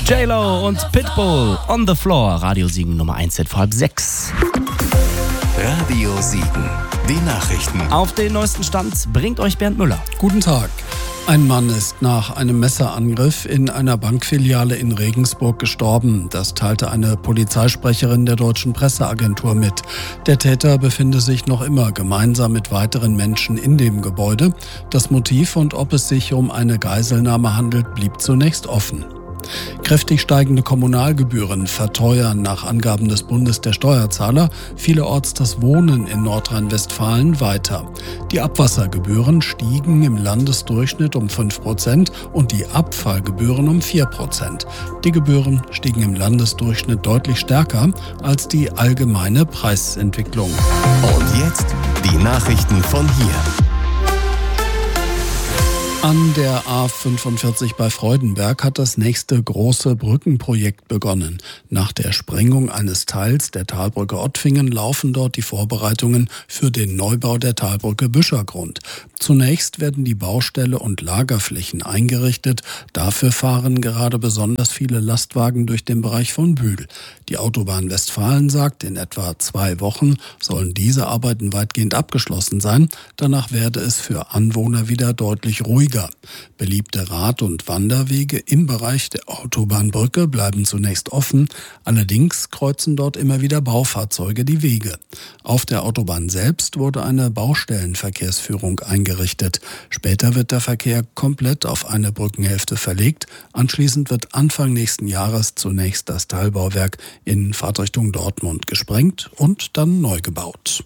J-Lo und Pitbull, On the Floor. Radio Siegen Nummer 1 Hit vor 5:30. Radio Siegen, die Nachrichten. Auf den neuesten Stand bringt euch Bernd Müller. Guten Tag. Ein Mann ist nach einem Messerangriff in einer Bankfiliale in Regensburg gestorben. Das teilte eine Polizeisprecherin der Deutschen Presseagentur mit. Der Täter befinde sich noch immer gemeinsam mit weiteren Menschen in dem Gebäude. Das Motiv und ob es sich um eine Geiselnahme handelt, blieb zunächst offen. Kräftig steigende Kommunalgebühren verteuern nach Angaben des Bundes der Steuerzahler vielerorts das Wohnen in Nordrhein-Westfalen weiter. Die Abwassergebühren stiegen im Landesdurchschnitt um 5% und die Abfallgebühren um 4%. Die Gebühren stiegen im Landesdurchschnitt deutlich stärker als die allgemeine Preisentwicklung. Und jetzt die Nachrichten von hier. An der A45 bei Freudenberg hat das nächste große Brückenprojekt begonnen. Nach der Sprengung eines Teils der Talbrücke Ottfingen laufen dort die Vorbereitungen für den Neubau der Talbrücke Büschergrund. Zunächst werden die Baustelle und Lagerflächen eingerichtet. Dafür fahren gerade besonders viele Lastwagen durch den Bereich von Bühl. Die Autobahn Westfalen sagt, in etwa 2 Wochen sollen diese Arbeiten weitgehend abgeschlossen sein. Danach werde es für Anwohner wieder deutlich ruhiger. Beliebte Rad- und Wanderwege im Bereich der Autobahnbrücke bleiben zunächst offen. Allerdings kreuzen dort immer wieder Baufahrzeuge die Wege. Auf der Autobahn selbst wurde eine Baustellenverkehrsführung eingerichtet. Später wird der Verkehr komplett auf eine Brückenhälfte verlegt. Anschließend wird Anfang nächsten Jahres zunächst das Teilbauwerk in Fahrtrichtung Dortmund gesprengt und dann neu gebaut.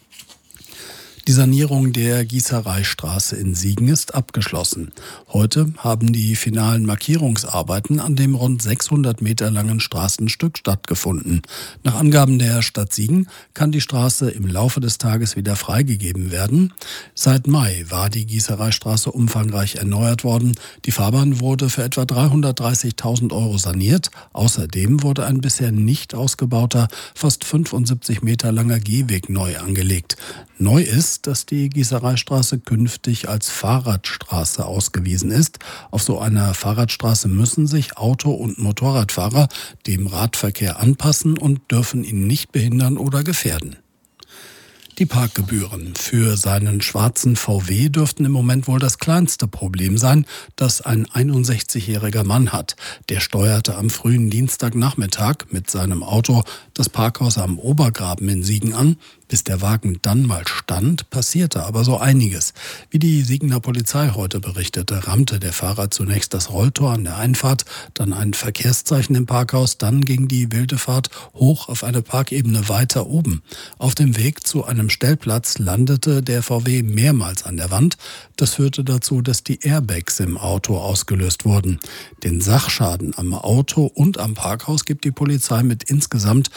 Die Sanierung der Gießereistraße in Siegen ist abgeschlossen. Heute haben die finalen Markierungsarbeiten an dem rund 600 Meter langen Straßenstück stattgefunden. Nach Angaben der Stadt Siegen kann die Straße im Laufe des Tages wieder freigegeben werden. Seit Mai war die Gießereistraße umfangreich erneuert worden. Die Fahrbahn wurde für etwa 330.000 € saniert. Außerdem wurde ein bisher nicht ausgebauter, fast 75 Meter langer Gehweg neu angelegt. Neu ist, dass die Gießereistraße künftig als Fahrradstraße ausgewiesen ist. Auf so einer Fahrradstraße müssen sich Auto- und Motorradfahrer dem Radverkehr anpassen und dürfen ihn nicht behindern oder gefährden. Die Parkgebühren für seinen schwarzen VW dürften im Moment wohl das kleinste Problem sein, das ein 61-jähriger Mann hat. Der steuerte am frühen Dienstagnachmittag mit seinem Auto das Parkhaus am Obergraben in Siegen an. Bis der Wagen dann mal stand, passierte aber so einiges. Wie die Siegener Polizei heute berichtete, rammte der Fahrer zunächst das Rolltor an der Einfahrt, dann ein Verkehrszeichen im Parkhaus, dann ging die wilde Fahrt hoch auf eine Parkebene weiter oben. Auf dem Weg zu einem Stellplatz landete der VW mehrmals an der Wand. Das führte dazu, dass die Airbags im Auto ausgelöst wurden. Den Sachschaden am Auto und am Parkhaus gibt die Polizei mit insgesamt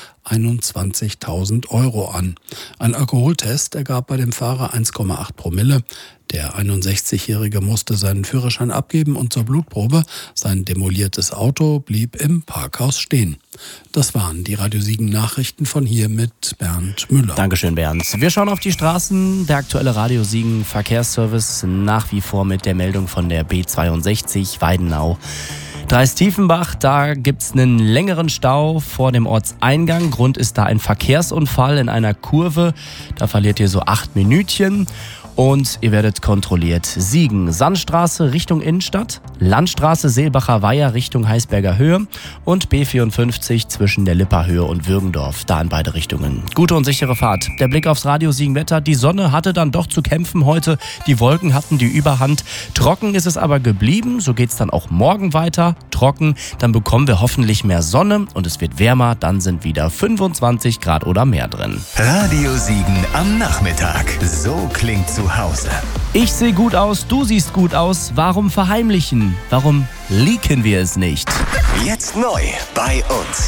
21.000 € an. Ein Alkoholtest ergab bei dem Fahrer 1,8 Promille. Der 61-Jährige musste seinen Führerschein abgeben und zur Blutprobe. Sein demoliertes Auto blieb im Parkhaus stehen. Das waren die Radio Siegen Nachrichten von hier mit Bernd Müller. Dankeschön, Bernd. Wir schauen auf die Straßen. Der aktuelle Radio Siegen Verkehrsservice nach wie vor mit der Meldung von der B62 Weidenau. Dreis-Tiefenbach, da gibt's einen längeren Stau vor dem Ortseingang. Grund ist da ein Verkehrsunfall in einer Kurve. Da verliert ihr so 8 Minütchen. Und ihr werdet kontrolliert. Siegen, Sandstraße Richtung Innenstadt, Landstraße Seelbacher Weiher Richtung Heisberger Höhe und B54 zwischen der Lipper Höhe und Würgendorf, da in beide Richtungen. Gute und sichere Fahrt. Der Blick aufs Radio Siegen Wetter. Die Sonne hatte dann doch zu kämpfen heute. Die Wolken hatten die Überhand. Trocken ist es aber geblieben. So geht's dann auch morgen weiter. Trocken, dann bekommen wir hoffentlich mehr Sonne und es wird wärmer. Dann sind wieder 25 Grad oder mehr drin. Radio Siegen am Nachmittag. So klingt zu Hause. Ich sehe gut aus, du siehst gut aus. Warum verheimlichen? Warum leaken wir es nicht? Jetzt neu bei uns.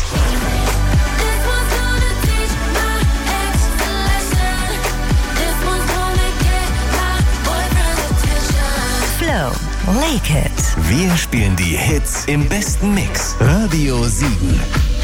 Flow, Leak It. Wir spielen die Hits im besten Mix. Radio Siegen.